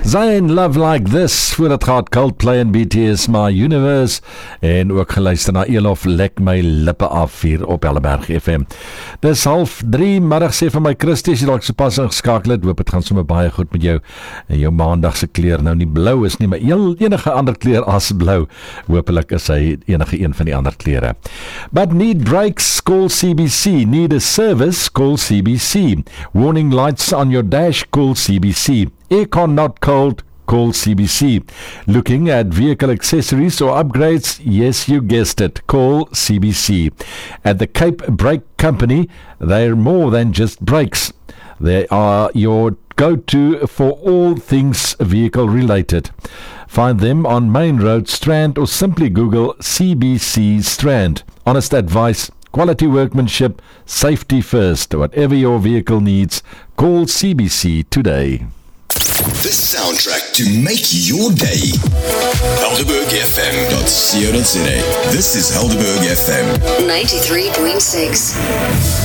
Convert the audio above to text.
Zijn Love Like This, voor het gaat Coldplay en BTS My Universe, en ook geluister na Elof Lek My Lippe Af hier op Helleberg FM. Dis 2:30 middag, sê vir my Christie, as jy dalk sopas ingeskakel het, hoop het gaan sommer baie goed met jou, en jou maandagse kleur nou nie blou is nie, maar enige ander kleur as blou, hoopelik is hy enige een van die ander kleure. But need brakes, call CBC, need a service, call CBC, warning lights on your dash, call CBC, aircon not cold, call CBC. Looking at vehicle accessories or upgrades? Yes, you guessed it. Call CBC. At the Cape Brake Company, they're more than just brakes. They are your go-to for all things vehicle related. Find them on Main Road, Strand, or simply Google CBC Strand. Honest advice, quality workmanship, safety first. Whatever your vehicle needs, call CBC today. The soundtrack to make your day. HelderbergFM.co.za. This is Helderberg FM 93.6.